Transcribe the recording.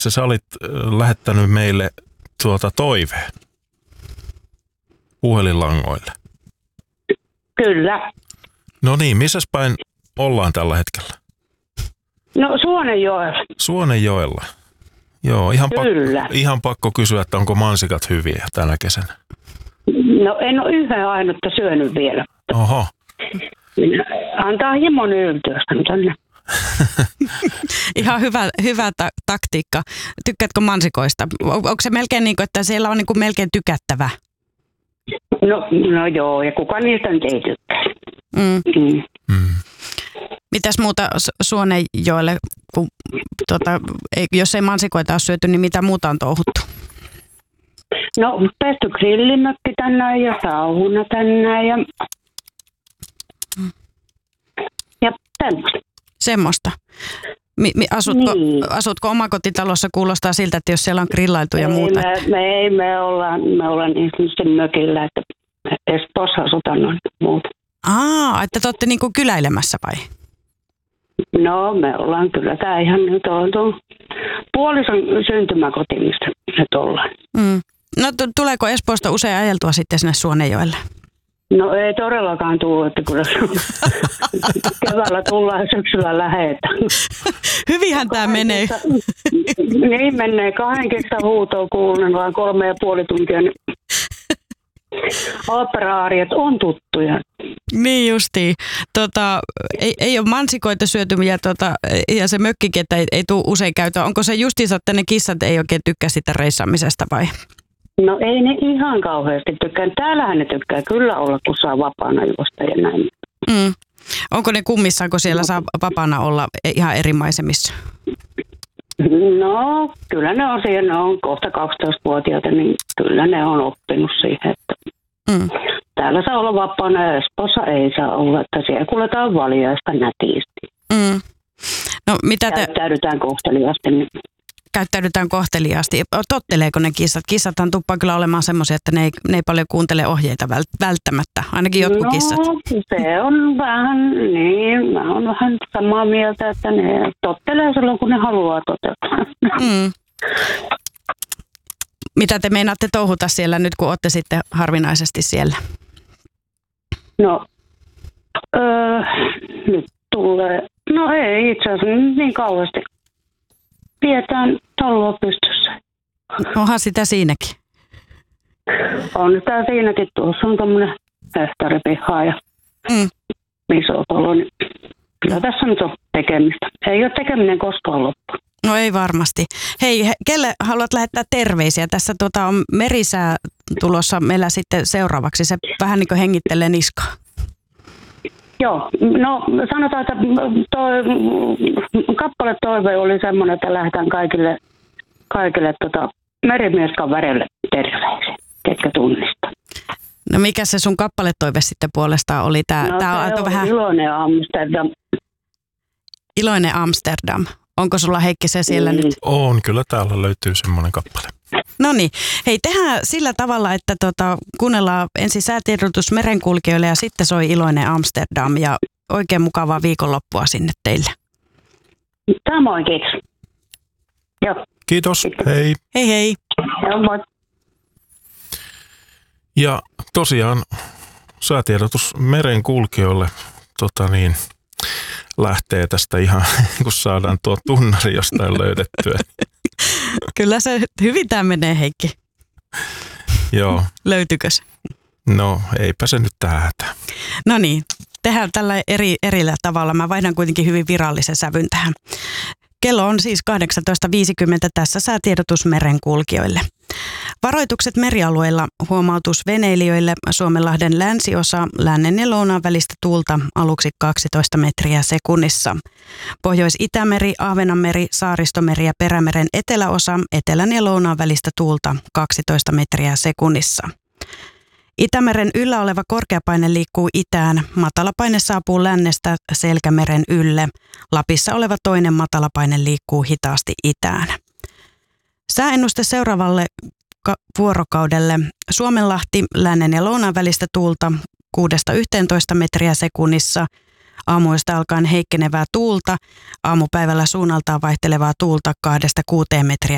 Sä olit lähettänyt meille toiveen puhelinlangoille. Kyllä. No niin, missäs päin ollaan tällä hetkellä? No Suonenjoella. Suonenjoella. Joo, ihan pakko kysyä, että onko mansikat hyviä tänä kesänä? No en ole yhden ainutta syönyt vielä. Oho. Antaa hieman yltyä tänne. Ihan hyvä taktiikka. Tykkäätkö mansikoista? Onko se melkein niin kuin, että siellä on niin kuin melkein tykättävä? No joo, ja kuka niistä nyt ei tykkää. Mitäs muuta Suonenjoelle, kun, jos ei mansikoita ole syöty, niin mitä muuta on touhuttu? No pesty grillimökki tänään ja sauna tänään ja tämmöistä. Semmoista. Asutko omakotitalossa? Kuulostaa siltä, että jos siellä on grillailtu ja muuta. Me ollaan niin mökillä, että Espoossa asutaan noin muuta. Että te olette niin kuin kyläilemässä vai? No me ollaan kyllä. Tämä ihan nyt on puolison syntymäkoti, mistä nyt ollaan. No tuleeko Espoosta usein ajeltua sitten sinne Suonenjoelle? No ei todellakaan tule, että kyllä keväällä tullaan ja syksyllä lähetään. Hyvinhän tämä menee. Niin menee 2 huutoa kuulen, vaan 3,5 tuntia. Niin opera-aariat on tuttuja. Niin justiin. Ei ole mansikoita syöty ja se mökkikin, että ei tule usein käytöön. Onko se justiinsa, että ne kissat ei oikein tykkää sitä reissaamisesta vai? No ei ne ihan kauheasti tykkää. Täällähän ne tykkää kyllä olla, kun saa vapaana juosta ja näin. Onko ne kummissaan, kun siellä saa vapaana olla ihan eri maisemissa? No kyllä ne on siihen, ne on kohta 12-vuotiaita, niin kyllä ne on oppinut siihen, että täällä saa olla vapaana ja Espoossa ei saa olla, että siellä kuljetaan valjaista nätisti. No, Käyttäydytään kohteliaasti. Käyttäydytään kohteliaasti. Totteleeko ne kissat? Kissathan tuppaa kyllä olemaan semmoisia, että ne ei paljon kuuntele ohjeita välttämättä. Ainakin jotkut kissat. Se on vähän, mä oon vähän samaa mieltä, että ne tottelee silloin, kun ne haluaa toteuttaa. Mitä te meinaatte touhuta siellä nyt, kun olette sitten harvinaisesti siellä? No, nyt tulee, no ei itse asiassa niin kauheasti. Pidetään taloa pystyssä. Onhan sitä siinäkin. On sitä siinäkin. Tuossa on tommoinen hehtaaripiha ja iso talo. Niin kyllä tässä nyt on tekemistä. Ei ole tekeminen koskaan loppu. No ei varmasti. Hei, kelle haluat lähettää terveisiä? Tässä on merisää tulossa meillä sitten seuraavaksi. Se vähän niin kuin hengittelee niskaa. Joo, no sanotaan, että kappale toive oli semmoinen, että lähdetään kaikille merimieskan terveisiä, ketkä tunnistaa. No mikä se sun kappaletoive sitten puolestaan oli? Tää on aika vähän... Iloinen Amsterdam. Iloinen Amsterdam. Onko sulla Heikki se siellä nyt? On, kyllä täällä löytyy semmoinen kappale. No niin. Hei, tehdään sillä tavalla, että kuunnellaan ensin säätiedotus merenkulkijoille ja sitten soi Iloinen Amsterdam ja oikein mukavaa viikonloppua sinne teille. Samoin, kiitos. Joo. Kiitos, hei. Hei hei. Joo, moi. Ja tosiaan säätiedotus merenkulkijoille lähtee tästä ihan, kun saadaan tuo tunnari jostain löydettyä. Kyllä se hyvin tämä menee, Heikki. Joo. Löytyykö se? No, eipä se nyt hätää. No niin, tehdään tällä erillä tavalla. Mä vaihdan kuitenkin hyvin virallisen sävyn tähän. Kello on siis 18.50 tässä säätiedotus merenkulkijoille. Varoitukset merialueilla, huomautus veneilijöille, Suomenlahden länsiosa, lännen ja lounaan välistä tuulta aluksi 12 metriä sekunnissa. Pohjois-Itämeri, Ahvenanmeri, Saaristomeri ja Perämeren eteläosa, etelän ja lounaan välistä tuulta 12 metriä sekunnissa. Itämeren yllä oleva korkeapaine liikkuu itään, matalapaine saapuu lännestä Selkämeren ylle. Lapissa oleva toinen matalapaine liikkuu hitaasti itään. Sääennuste seuraavalle vuorokaudelle. Suomenlahti, lännen ja lounaan välistä tuulta 6-11 metriä sekunnissa. Aamuista alkaen heikkenevää tuulta. Aamupäivällä suunnaltaan vaihtelevaa tuulta 2-6 metriä